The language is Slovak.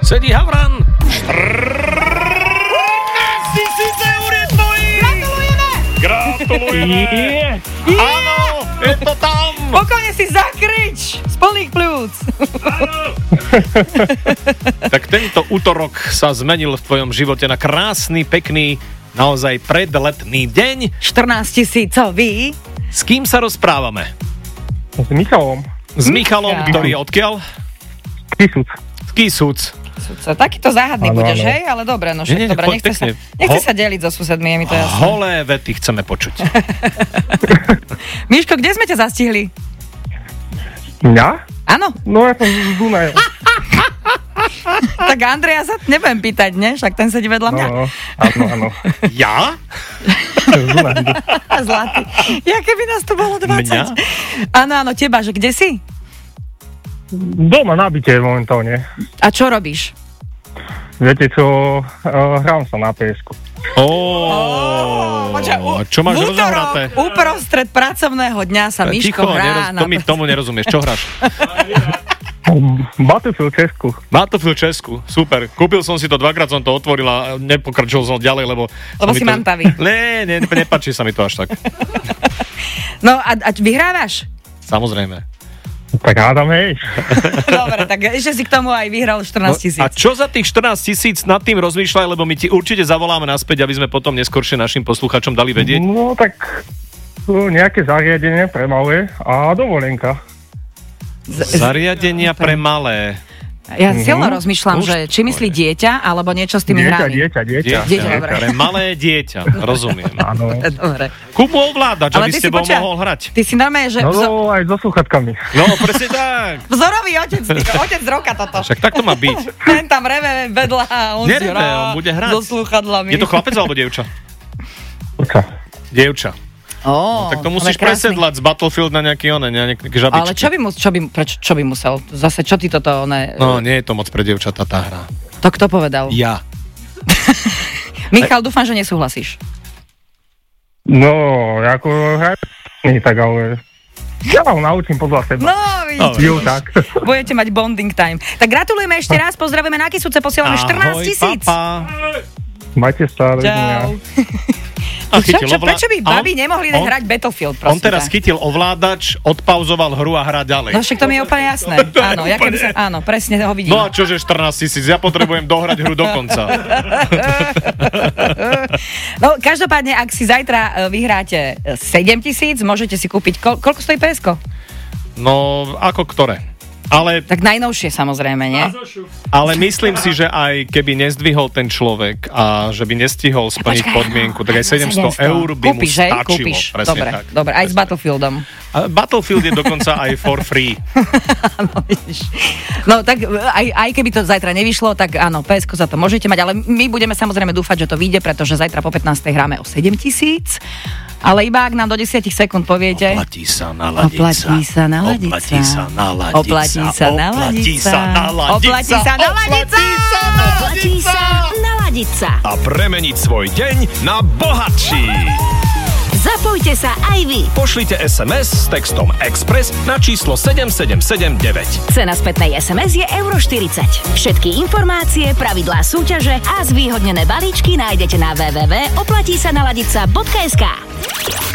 Sedí Havran. 1000 eur je tvojich! Gratulujeme! Áno, je to tam! Pokojne si zakrič z plných pľúc. Tak tento útorok sa zmenil v tvojom živote na krásny, pekný, naozaj predletný deň. 14 000. S kým sa rozprávame? S Michalom. S Michalom, ktorý je odkiaľ? Z Kisúc. Takýto záhadný Áno, budeš, áno. hej? Ale dobre, no však Nie, dobre, nechce sa deliť so susedmi, je mi to jasné. Holé vety chceme počuť. Miško, kde sme ťa zastihli? Mňa? Áno, No ja som z Dunaja. tak Andreja sa nebudem pýtať, ne? Však ten sedí vedľa mňa. No, áno. Ja? Z Dunaja. Zlatý. Ja keby nás tu bolo 20. Mňa? Áno, teba, že kde si? Doma na byte momentálne. A čo robíš? Viete čo, hrám sa na PS-ku. A čo máš rozohraté? Uprostred pracovného dňa sa Miško hrá na... Tomu nerozumieš. Čo hráš? Battlefield Česku. Battlefield Česku, super. Kúpil som si to, dvakrát som to otvoril a nepokračoval som ďalej, lebo si to... mantavý. Nepáči sa mi to až tak. No a vyhrávaš? Samozrejme. Tak hádam, hej. Dobre, tak ešte si k tomu aj vyhral 14 000. A čo za tých 14 000 nad tým rozmýšľaj, lebo my ti určite zavoláme naspäť, aby sme potom neskôršie našim posluchačom dali vedieť. No tak nejaké zariadenie pre malé a dovolenka. Zariadenia pre malé. Ja silno rozmýšľam, že či myslí dieťa, alebo niečo s tými hrami. Dieťa. Dobre. Pre malé dieťa, rozumiem. Áno. Dobre. Kúp mu ovládač, Ale aby ty s tebou si počkaj, mohol hrať. Ty si normálne, že No aj so sluchatkami. No, presne tak. vzorový otec, otec roka toto. Však tak to má byť. Ten tam reve vedľa a on si Nereve, hrá on bude hrať. so slúchadlami. Je to chlapec alebo dievča? Počka. Dievča. ale Tak to musíš krásny. presedlať z Battlefield na nejaké žabičky. Ale čo by musel? Zase, čo ty toto, No, nie je to moc pre dievčatá tá hra. To kto povedal? Ja. Michal, dúfam, že nesúhlasíš. No, ako nie tak, ale ja vám naučím podľa seba. No, vidíš. Jo, tak. Budete mať bonding time. Tak gratulujeme ešte raz, pozdravujeme na Kisúce, posielame 14 000. Papa. Majte sa, Čau. A chytil Prečo by babi nemohli hrať Battlefield, prosím? On teraz chytil ovládač, odpauzoval hru a hrá ďalej. No však to mi je úplne jasné. Áno, áno, presne ho vidím. No a čože 14 000? Ja potrebujem dohrať hru do konca. No, každopádne, ak si zajtra vyhráte 7 000, môžete si kúpiť... Koľko stojí PS-ko? No, ako ktoré? Ale, Tak najnovšie, samozrejme, nie? ale myslím si, že aj keby nezdvihol ten človek a že by nestihol splniť podmienku, tak aj 700 eur by mu Kúpiš, hej? stačilo. Kúpiš. Presne Dobre, tak. dobre, aj s Battlefieldom. A Battlefield je dokonca aj for free. Áno, vidíš. No tak aj keby to zajtra nevyšlo, tak áno, PSko za to môžete mať, ale my budeme samozrejme dúfať, že to vyjde, pretože zajtra po 15. hráme o 7 000. Ale iba ak nám do 10 sekúnd poviete... Oplatí sa naladiť Oplatí sa naladiť sa. Oplatí sa naladiť Oplatí sa naladiť sa. Oplatí sa naladiť sa. Oplatí sa naladiť sa. A premeniť svoj deň na bohatší. Zapojte sa aj vy. Pošlite SMS s textom Express na číslo 7779. Cena spätnej SMS je €40. Všetky informácie, pravidlá súťaže a zvýhodnené balíčky nájdete na www.oplatisanaladica.sk.